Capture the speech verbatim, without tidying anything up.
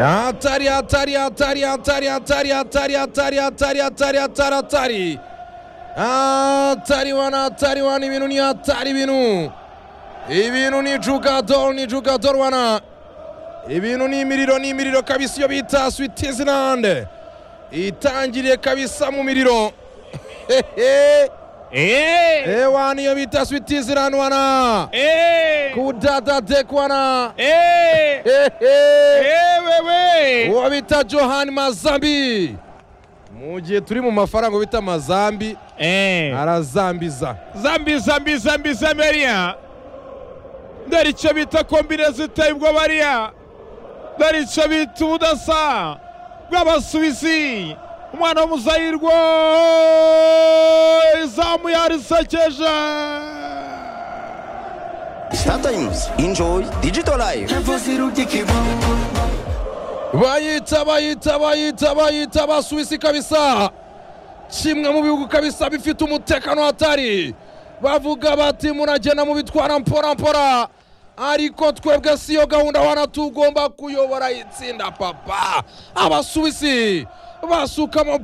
Hatari hatari hatari hatari hatari hatari hatari hatari hatari hatari hatari hatari wana hatari wana ibintu ni hatari ibintu ibintu ni jugador ni jugador wana ibintu ni imiriro ni imiriro kabisa iyo bita Switzerland itangiriye kabisa mu miriro eh eh wana iyo bita Switzerland wana eh kudada dek wana eh eh wewe uwo bita Johan Mazambi mu gihe turi mu mafaranga bita Mazambi eh arazambiza zambi zambi zambi zameria dari cyo bita kombinezi iteye ubwo bariya dari cyo bita ubudasa bw'abasuwisi umwana w'umuzayirwa izamu yarisekeje. Sometimes enjoy digital life. bayita bayita bayita bayita abasuwisi kabisa kimwe mu bihugu kabisa bifite umutekano hatari bavuga bati muragenda mu bitwara mpora mpora ariko twebwe siyo gahunda wana tugomba kuyobora itsinda papa abasuwisi basukamo